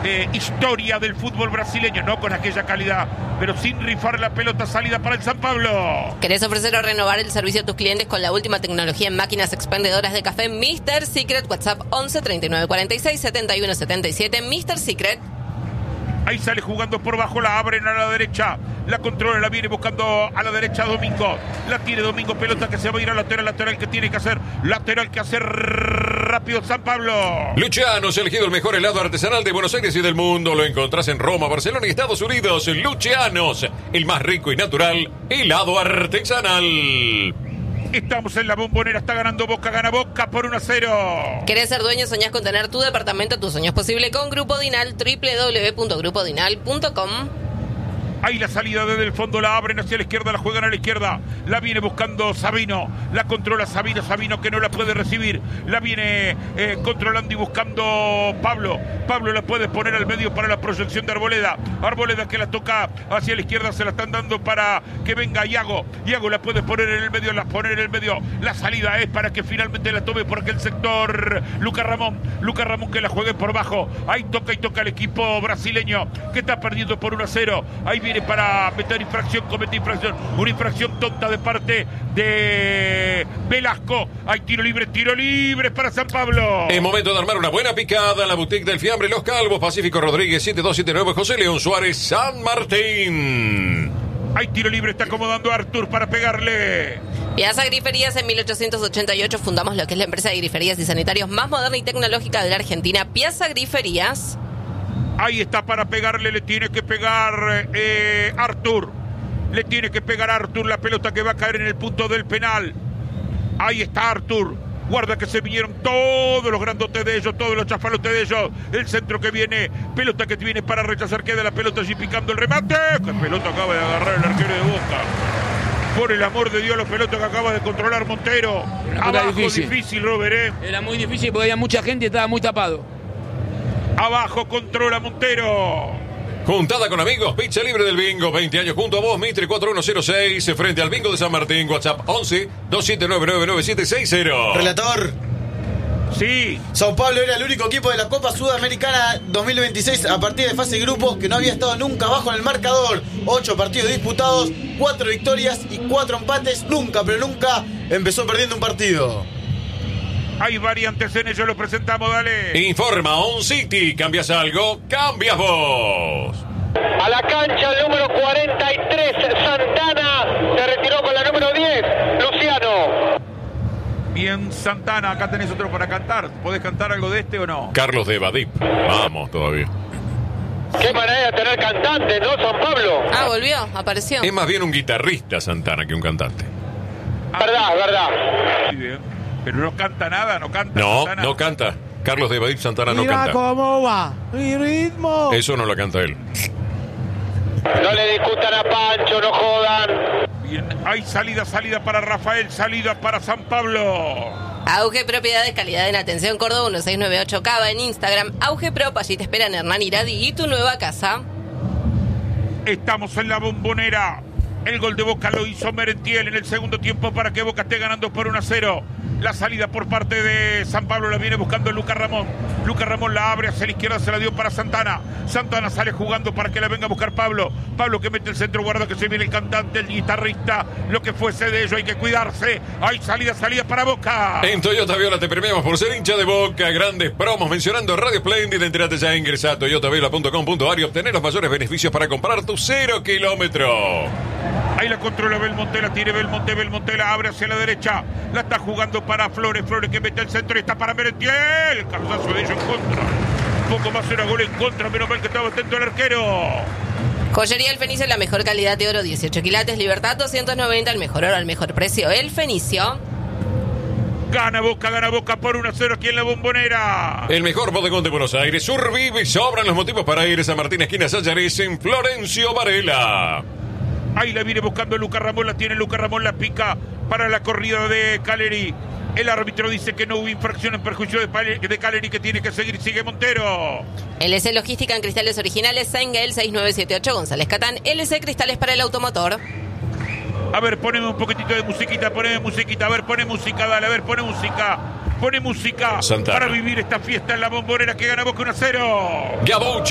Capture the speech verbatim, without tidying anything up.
eh, historia del fútbol brasileño, no con aquella calidad, pero sin rifar la pelota. Salida para el San Pablo. ¿Querés ofrecer o renovar el servicio a tus clientes con la última tecnología en máquinas expendedoras de café mister Secret? WhatsApp once treinta y nueve cuarenta y seis setenta y uno setenta y siete. mister Secret. Ahí sale jugando por bajo, la abren a la derecha, la controla, la viene buscando a la derecha Domingo, la tiene Domingo, pelota que se va a ir a lateral, lateral que tiene que hacer, lateral que hacer rápido San Pablo. Lucianos, elegido el mejor helado artesanal de Buenos Aires y del mundo, lo encontrás en Roma, Barcelona y Estados Unidos. Lucianos, el más rico y natural helado artesanal. Estamos en la Bombonera, está ganando Boca, gana Boca por uno a cero. ¿Querés ser dueño? ¿Soñás con tener tu departamento? Tu sueño es posible con Grupo Dinal, doble u doble u doble u punto grupo dinal punto com. Ahí la salida desde el fondo, la abren hacia la izquierda, la juegan a la izquierda, la viene buscando Sabino, la controla Sabino, Sabino que no la puede recibir, la viene eh, controlando y buscando Pablo, Pablo la puede poner al medio para la proyección de Arboleda, Arboleda que la toca hacia la izquierda, se la están dando para que venga Iago, Iago la puede poner en el medio, la pone en el medio, la salida es para que finalmente la tome por aquel sector Lucas Ramón, Lucas Ramón que la juegue por bajo, ahí toca y toca el equipo brasileño que está perdiendo por uno a cero, ahí viene para meter infracción, comete infracción, una infracción tonta de parte de Velasco. Hay tiro libre, tiro libre para San Pablo. Es momento de armar una buena picada en la boutique del fiambre Los Calvos, Pacífico Rodríguez siete dos siete nueve, José León Suárez, San Martín. Hay tiro libre, está acomodando a Artur para pegarle. Piazza Griferías. En mil ochocientos ochenta y ocho fundamos lo que es la empresa de griferías y sanitarios más moderna y tecnológica de la Argentina, Piazza Griferías. Ahí está para pegarle, le tiene que pegar eh, Artur. Le tiene que pegar Artur la pelota que va a caer en el punto del penal. Ahí está Artur. Guarda que se vinieron todos los grandotes de ellos, todos los chafalotes de ellos. El centro que viene, pelota que viene para rechazar, queda la pelota allí picando el remate. ¡Qué pelota acaba de agarrar el arquero de Boca! Por el amor de Dios, la pelota que acaba de controlar Montero. Abajo, difícil, difícil Robert, ¿eh? Era muy difícil porque había mucha gente y estaba muy tapado. Abajo controla Montero. Juntada con amigos, pizza libre del bingo, veinte años junto a vos, Mitre cuatro uno cero seis, frente al bingo de San Martín, WhatsApp once dos siete nueve nueve nueve siete seis cero. Relator. Sí. Sao Paulo era el único equipo de la Copa Sudamericana dos mil veintiséis a partir de fase de grupos que no había estado nunca abajo en el marcador. Ocho partidos disputados, cuatro victorias y cuatro empates. Nunca, pero nunca empezó perdiendo un partido. Hay variantes en ello, lo presentamos, dale. Informa On City, ¿cambias algo? ¡Cambias vos! A la cancha el número cuarenta y tres, Santana, se retiró con la número diez, Luciano. Bien, Santana, acá tenés otro para cantar. ¿Podés cantar algo de este o no? Carlos de Badip, vamos todavía. Qué manera de tener cantante, ¿no, San Pablo? Ah, volvió, apareció. Es más bien un guitarrista Santana que un cantante. Ah, verdad, verdad. Muy bien. Pero no canta nada, no canta. No, Santana. no canta. Carlos de Badip Santana no Mira canta. cómo va mi ritmo. Eso no lo canta él. No le discutan a Pancho, no jodan. Bien, hay salida, salida para Rafael, salida para San Pablo. Auge Propiedades, calidad en atención, Córdoba uno seis nueve ocho Cava, en Instagram, Auge Prop, allí te esperan Hernán Iradi y tu nueva casa. Estamos en la Bombonera. El gol de Boca lo hizo Merentiel en el segundo tiempo para que Boca esté ganando por uno a cero. La salida por parte de San Pablo la viene buscando Lucas Ramón. Lucas Ramón la abre hacia la izquierda, se la dio para Santana. Santana sale jugando para que la venga a buscar Pablo. Pablo que mete el centro, guarda que se viene el cantante, el guitarrista, lo que fuese de ello, hay que cuidarse. Hay salida, salida para Boca. En Toyota Viola te premiamos por ser hincha de Boca. Grandes promos mencionando Radio Splendid. Entérate ya, ingresa a toyota viola punto com punto ar y obtener los mayores beneficios para comprar tu cero kilómetro. Ahí la controla Belmonte, la tiene Belmonte, Belmonte la abre hacia la derecha. La está jugando para Flores, Flores que mete el centro y está para Merentiel. Cabezazo de ellos en contra. Un poco más era gol en contra, menos mal que estaba atento el arquero. Joyería El Fenicio, la mejor calidad de oro, dieciocho quilates, Libertad doscientos noventa, el mejor oro al mejor precio. El Fenicio. Gana Boca, gana Boca por uno a cero aquí en la Bombonera. El mejor bodegón de Buenos Aires, Survive, sobran los motivos para ir a San Martín, esquina Sayares, en Florencio Varela. Ahí la viene buscando Lucas Ramón, la tiene Lucas Ramón, la pica para la corrida de Caleri. El árbitro dice que no hubo infracción en perjuicio de, de Caleri, que tiene que seguir, sigue Montero. L C Logística en cristales originales, Sengel seis nueve siete ocho, González Catán, L C Cristales para el automotor. A ver, poneme un poquitito de musiquita, poneme musiquita, a ver, pone música, dale, a ver, pone música. Pone música Santana. Para vivir esta fiesta en la Bombonera que gana Boca uno a cero. Gabuchi.